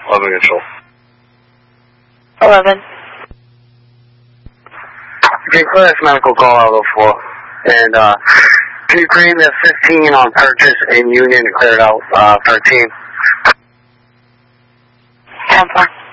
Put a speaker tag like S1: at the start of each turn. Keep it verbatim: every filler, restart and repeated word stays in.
S1: eleven control.
S2: eleven.
S1: Okay, clear this medical call out of four. And, uh, can you claim the fifteen on purchase in Union and clear it out, uh, thirteen?
S2: ten four.